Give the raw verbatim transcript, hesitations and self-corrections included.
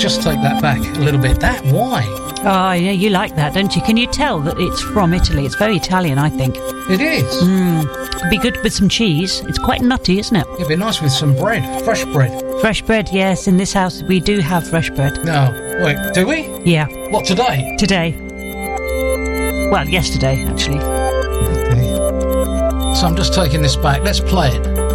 just take that back a little bit. That wine. Oh, yeah, you like that, don't you? Can you tell that it's from Italy? It's very Italian, I think. It is. Mm. It'd be good with some cheese. It's quite nutty, isn't it? It'd be nice with some bread, fresh bread. Fresh bread, yes. In this house, we do have fresh bread. No, wait, do we? Yeah. What, today? Today. Well, yesterday, actually. Okay. So I'm just taking this back. Let's play it.